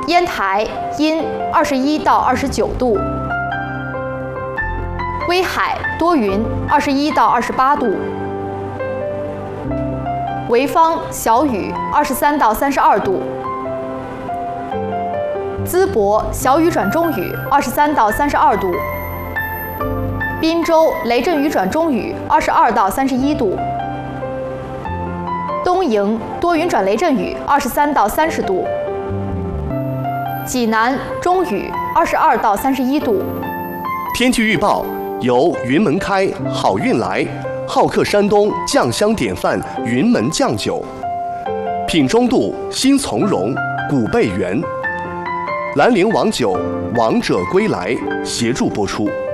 烟台阴21到29度，威海多云21到28度，潍坊小雨23到32度，淄博小雨转中雨23到32度，滨州雷阵雨转中雨22到31度，东营多云转雷阵雨23到30度，济南中雨22到31度。 天气预报由云门开好运来好客山东酱香典范云门酱酒，品中度新从容古贝园，兰陵王酒王者归来协助播出。